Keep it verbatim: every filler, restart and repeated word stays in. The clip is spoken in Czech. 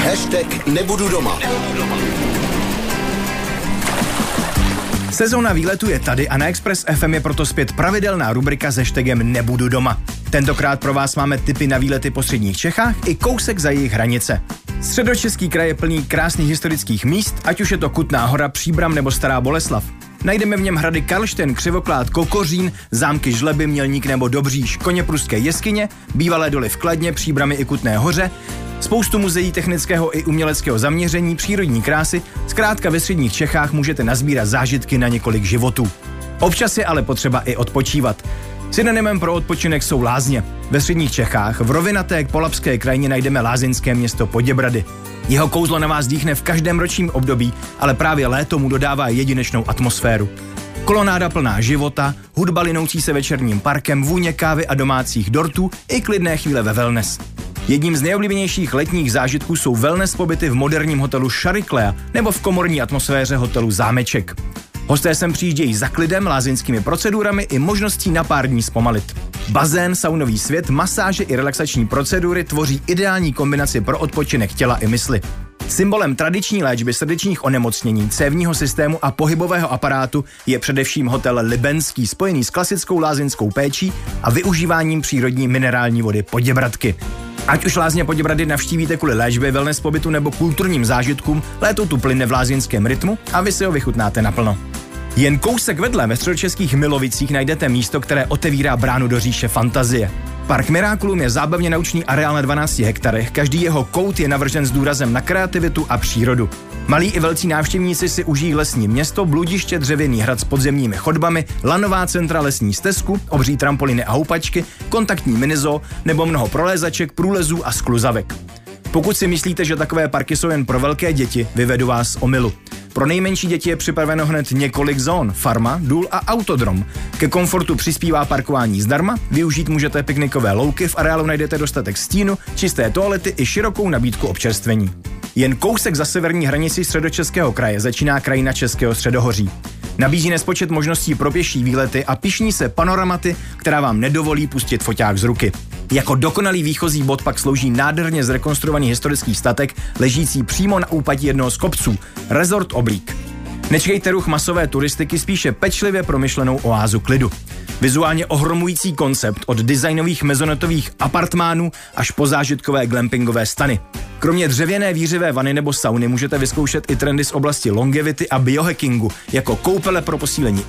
Hashtag nebudu doma. Sezóna výletu je tady a na Express F M je proto zpět pravidelná rubrika s hashtagem Nebudu doma. Tentokrát pro vás máme tipy na výlety po středních Čechách i kousek za jejich hranice. Středočeský kraj je plný krásných historických míst, ať už je to Kutná Hora, Příbram nebo Stará Boleslav. Najdeme v něm hrady Karlštejn, Křivoklád, Kokořín, zámky Žleby, Mělník nebo Dobříš, Koněpruské jeskyně, bývalé doly v Kladně, Příbramy i Kutné Hoře, spoustu muzeí technického i uměleckého zaměření, přírodní krásy, zkrátka ve středních Čechách můžete nazbírat zážitky na několik životů. Občas je ale potřeba i odpočívat. Synonymem pro odpočinek jsou lázně. Ve středních Čechách v rovinaté polabské krajině najdeme lázeňské město Poděbrady. Jeho kouzlo na vás dýchne v každém ročním období, ale právě léto mu dodává jedinečnou atmosféru. Kolonáda plná života, hudba linoucí se večerním parkem, vůně kávy a domácích dortů i klidné chvíle ve wellness. Jedním z nejoblíbenějších letních zážitků jsou wellness pobyty v moderním hotelu Chariklea nebo v komorní atmosféře hotelu Zámeček. Hosté sem přijíždějí za klidem, lázeňskými procedurami i možností na pár dní zpomalit. Bazén, saunový svět, masáže i relaxační procedury tvoří ideální kombinaci pro odpočinek těla i mysli. Symbolem tradiční léčby srdečních onemocnění, cévního systému a pohybového aparátu je především hotel Libenský, spojený s klasickou lázeňskou péčí a využíváním přírodní minerální vody Poděbradky. Ať už lázně Poděbrady navštívíte kvůli léčbě, wellness pobytu nebo kulturním zážitkům, léto tu plyne v lázeňském rytmu a vy si ho vychutnáte naplno. Jen kousek vedle ve středočeských Milovicích najdete místo, které otevírá bránu do říše fantazie. Park Miraculum je zábavně naučný areál na dvanácti hektarech, každý jeho kout je navržen s důrazem na kreativitu a přírodu. Malí i velcí návštěvníci si užijí lesní město, bludiště, dřevěný hrad s podzemními chodbami, lanová centra, lesní stezku, obří trampoliny a houpačky, kontaktní minizoo nebo mnoho prolézaček, průlezů a skluzavek. Pokud si myslíte, že takové parky jsou jen pro velké děti, vyvedu vás z omylu. Pro nejmenší děti je připraveno hned několik zón, farma, důl a autodrom. Ke komfortu přispívá parkování zdarma, využít můžete piknikové louky, v areálu najdete dostatek stínu, čisté toalety i širokou nabídku občerstvení. Jen kousek za severní hranici Středočeského kraje začíná krajina Českého středohoří. Nabízí nespočet možností pro pěší výlety a pyšní se panoramaty, která vám nedovolí pustit foťák z ruky. Jako dokonalý výchozí bod pak slouží nádherně zrekonstruovaný historický statek, ležící přímo na úpatí jednoho z kopců, Resort Oblík. Nečkejte ruch masové turistiky, spíše pečlivě promyšlenou oázu klidu. Vizuálně ohromující koncept od designových mezonetových apartmánů až po zážitkové glampingové stany. Kromě dřevěné vířivé vany nebo sauny můžete vyzkoušet i trendy z oblasti longevity a biohackingu, jako koupele pro posílení